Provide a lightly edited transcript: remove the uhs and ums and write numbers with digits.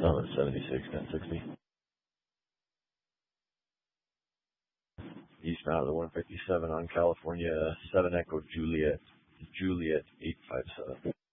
Summit 76, 1060. Eastbound of the 157 on California, 7 Echo Juliet, 857.